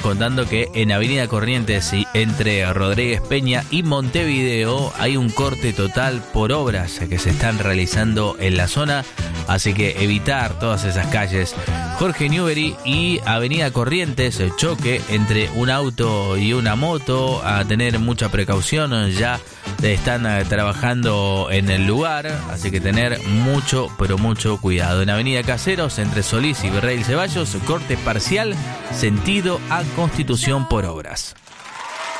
contando que en Avenida Corrientes y entre Rodríguez Peña y Montevideo hay un corte total por obras que se están realizando en la zona, así que evitar todas esas calles. Jorge Newbery y Avenida Corrientes, choque entre un auto y una moto, a tener mucha precaución, ya están trabajando en el lugar, así que tener mucho, pero mucho cuidado. En Avenida Caseros, entre Solís y Virrey Ceballos, corte parcial, sentido a Constitución por obras.